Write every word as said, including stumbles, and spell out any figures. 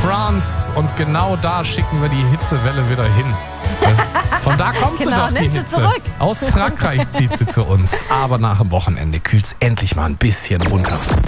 France. Und genau da schicken wir die Hitzewelle wieder hin. Von da kommt Genau, sie doch, die nimmt sie Hitze. zurück. Aus Frankreich zieht sie zu uns. Aber nach dem Wochenende kühlt es endlich mal ein bisschen runter.